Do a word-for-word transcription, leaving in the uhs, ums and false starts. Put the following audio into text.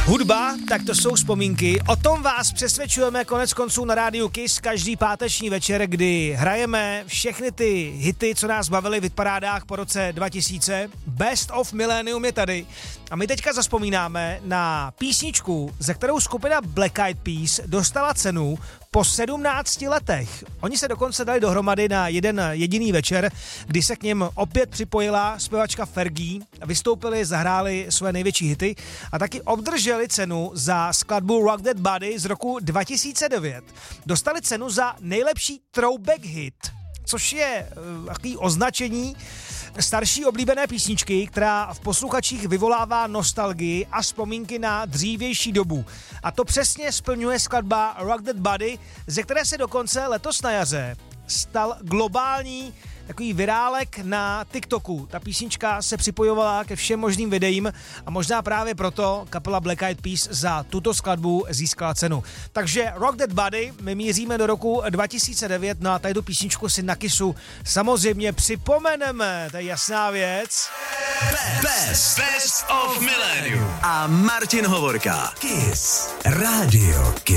Hudba, tak to jsou vzpomínky. O tom vás přesvědčujeme konec konců na rádiu Kiss každý páteční večer, kdy hrajeme všechny ty hity, co nás bavily v hitparádách po roce dva tisíce. Best of Millennium je tady. A my teďka zazpomínáme na písničku, ze kterou skupina Black Eyed Peas dostala cenu po sedmnácti letech. Oni se dokonce dali dohromady na jeden jediný večer, kdy se k něm opět připojila zpěvačka Fergie, vystoupili, zahráli své největší hity a taky obdrželi cenu za skladbu Rock That Body z roku dva tisíce devět. Dostali cenu za nejlepší throwback hit, což je uh, takový označení starší oblíbené písničky, která v posluchačích vyvolává nostalgii a vzpomínky na dřívější dobu. A to přesně splňuje skladba Rock That Body, ze které se dokonce letos na jaře stal globální takový virálek na TikToku. Ta písnička se připojovala ke všem možným videím a možná právě proto kapela Black Eyed Peas za tuto skladbu získala cenu. Takže Rock That Body, my míříme do roku dva tisíce devět, no a tady tu písničku si na Kissu samozřejmě připomeneme, to je jasná věc. Best, best of Millennium a Martin Hovorka. Kiss Radio Kiss.